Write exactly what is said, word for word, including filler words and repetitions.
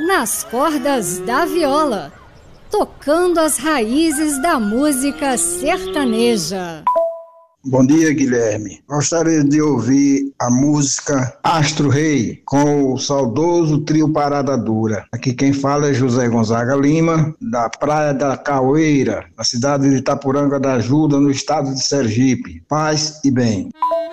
nas cordas da viola, tocando as raízes da música sertaneja. Bom dia, Guilherme. Gostaria de ouvir a música Astro Rei, com o saudoso trio Parada Dura. Aqui quem fala é José Gonzaga Lima, da Praia da Caueira, na cidade de Itapuranga da Ajuda, no estado de Sergipe. Paz e bem.